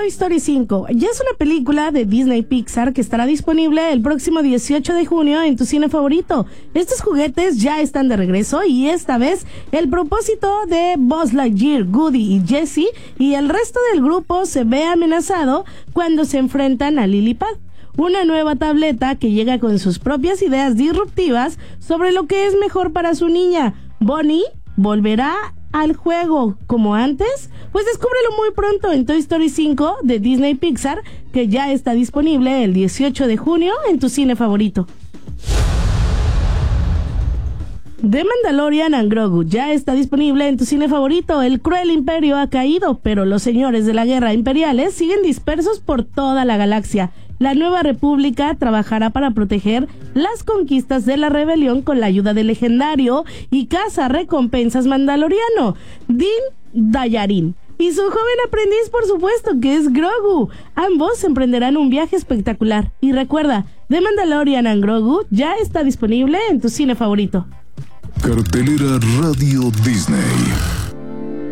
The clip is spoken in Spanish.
Toy Story 5 ya es una película de Disney Pixar que estará disponible el próximo 18 de junio en tu cine favorito. Estos juguetes ya están de regreso y esta vez el propósito de Buzz Lightyear, Woody y Jessie y el resto del grupo se ve amenazado cuando se enfrentan a Lillipad, una nueva tableta que llega con sus propias ideas disruptivas sobre lo que es mejor para su niña. ¿Bonnie volverá al juego como antes? Pues descúbrelo muy pronto en Toy Story 5 de Disney Pixar, que ya está disponible el 18 de junio en tu cine favorito. The Mandalorian and Grogu ya está disponible en tu cine favorito. El cruel imperio ha caído, pero los señores de la guerra imperiales siguen dispersos por toda la galaxia. La nueva república trabajará para proteger las conquistas de la rebelión con la ayuda del legendario y cazarrecompensas mandaloriano, Din Djarin, y su joven aprendiz, por supuesto, que es Grogu. Ambos emprenderán un viaje espectacular. Y recuerda, The Mandalorian and Grogu ya está disponible en tu cine favorito. Cartelera Radio Disney.